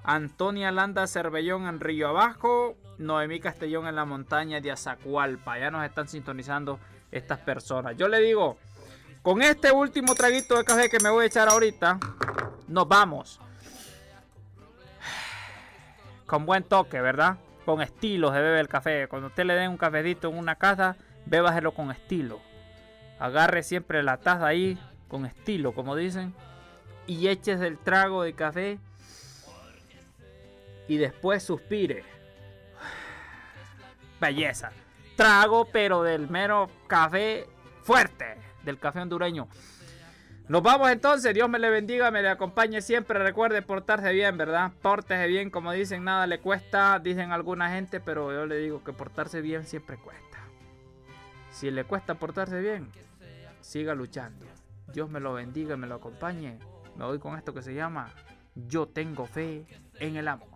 Antonia Landa Cervellón en Río Abajo, Noemí Castellón en la montaña de Azacualpa. Ya nos están sintonizando estas personas. Yo le digo, con este último traguito de café que me voy a echar ahorita, nos vamos. Con buen toque, ¿verdad? Con estilo se bebe el café. Cuando usted le den un cafecito en una casa, bébaselo con estilo. Agarre siempre la taza ahí, con estilo, como dicen, y échese el trago de café. Y después suspire. Belleza. Trago, pero del mero café fuerte. Del café hondureño. Nos vamos entonces. Dios me le bendiga, me le acompañe siempre. Recuerde portarse bien, ¿verdad? Pórtese bien, como dicen, nada le cuesta. Dicen alguna gente, pero yo le digo que portarse bien siempre cuesta. Si le cuesta portarse bien, siga luchando. Dios me lo bendiga, me lo acompañe. Me voy con esto que se llama Yo tengo fe en el amor.